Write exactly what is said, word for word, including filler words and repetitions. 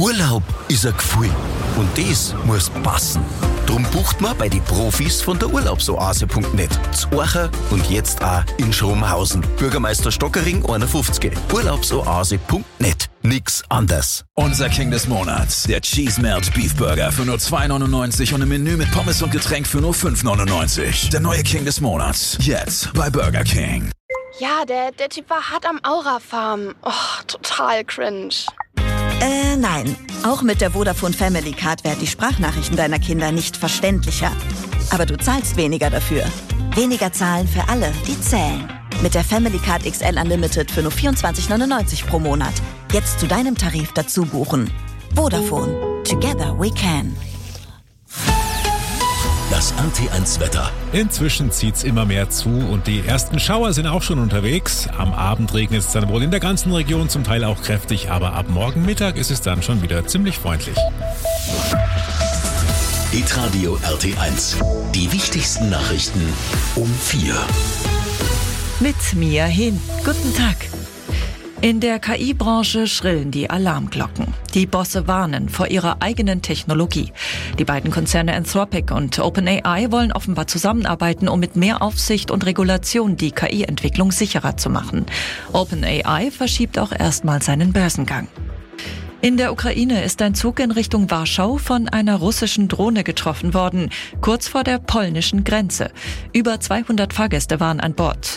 Urlaub ist ein Gefühl und das muss passen. Drum bucht man bei den Profis von der Urlaubsoase punkt net. Zu Acher und jetzt auch in Schrumhausen. Bürgermeister Stockering einundfünfzig. Urlaubsoase punkt net. Nix anders. Unser King des Monats, der Cheese Melt Beef Burger für nur zwei neunundneunzig und ein Menü mit Pommes und Getränk für nur fünf neunundneunzig. Der neue King des Monats, jetzt bei Burger King. Ja, der, der Typ war hart am Aura-Farm. Oh, total cringe. Äh, nein. Auch mit der Vodafone Family Card werden die Sprachnachrichten deiner Kinder nicht verständlicher. Aber du zahlst weniger dafür. Weniger zahlen für alle, die zählen. Mit der Family Card X L Unlimited für nur vierundzwanzig neunundneunzig pro Monat. Jetzt zu deinem Tarif dazu buchen. Vodafone. Together we can. Das R T eins Wetter. Inzwischen zieht's immer mehr zu und die ersten Schauer sind auch schon unterwegs. Am Abend regnet es dann wohl in der ganzen Region, zum Teil auch kräftig, aber ab morgen Mittag ist es dann schon wieder ziemlich freundlich. Hitradio R T eins. Die wichtigsten Nachrichten um vier. Mit Mia Hin. Guten Tag. In der K I-Branche schrillen die Alarmglocken. Die Bosse warnen vor ihrer eigenen Technologie. Die beiden Konzerne Anthropic und OpenAI wollen offenbar zusammenarbeiten, um mit mehr Aufsicht und Regulation die K I-Entwicklung sicherer zu machen. OpenAI verschiebt auch erstmal seinen Börsengang. In der Ukraine ist ein Zug in Richtung Warschau von einer russischen Drohne getroffen worden, kurz vor der polnischen Grenze. Über zweihundert Fahrgäste waren an Bord.